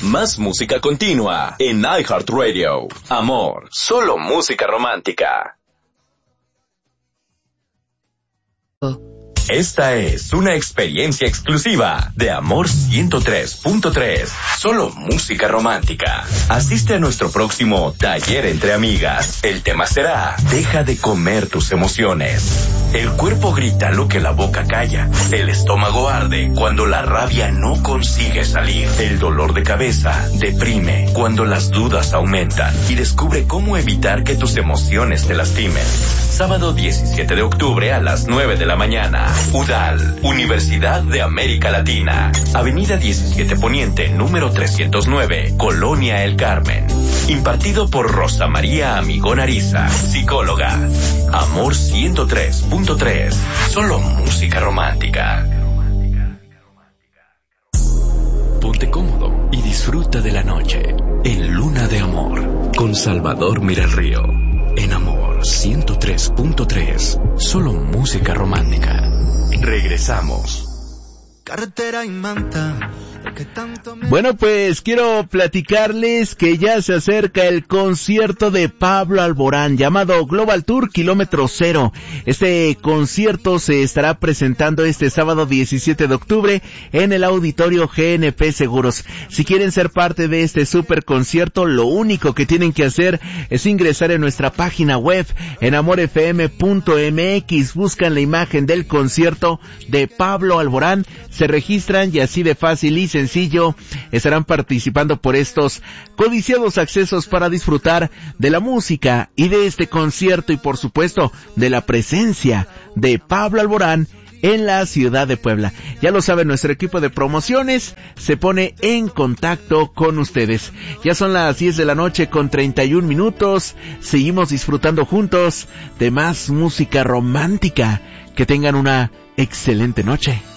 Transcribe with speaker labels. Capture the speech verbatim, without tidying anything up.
Speaker 1: Más música continua en iHeartRadio. Amor, solo música romántica. Esta es una experiencia exclusiva de Amor ciento tres punto tres. Solo música romántica. Asiste a nuestro próximo taller entre amigas. El tema será: deja de comer tus emociones. El cuerpo grita lo que la boca calla. El estómago arde cuando la rabia no consigue salir. El dolor de cabeza deprime cuando las dudas aumentan. Y descubre cómo evitar que tus emociones te lastimen. Sábado diecisiete de octubre a las nueve de la mañana. U D A L, Universidad de América Latina. Avenida diecisiete Poniente, número trescientos nueve, Colonia El Carmen. Impartido por Rosa María Amigón Ariza, psicóloga. Amor ciento tres punto tres. Solo música romántica. Ponte cómodo y disfruta de la noche en Luna de Amor con Salvador Miralrío. En Amor ciento tres punto tres. Solo música romántica. Regresamos.
Speaker 2: Carretera y manta.
Speaker 3: Bueno, pues quiero platicarles que ya se acerca el concierto de Pablo Alborán llamado Global Tour Kilómetro Cero. Este concierto se estará presentando este sábado diecisiete de octubre en el Auditorio G N P Seguros. Si quieren ser parte de este super concierto, lo único que tienen que hacer es ingresar en nuestra página web en amor f m punto m x, buscan la imagen del concierto de Pablo Alborán, se registran y así de fácil y sencillo estarán participando por estos codiciados accesos para disfrutar de la música y de este concierto y por supuesto de la presencia de Pablo Alborán en la ciudad de Puebla. Ya lo saben, nuestro equipo de promociones se pone en contacto con ustedes. Ya son las diez de la noche con treinta y un minutos. Seguimos disfrutando juntos de más música romántica. Que tengan una excelente noche.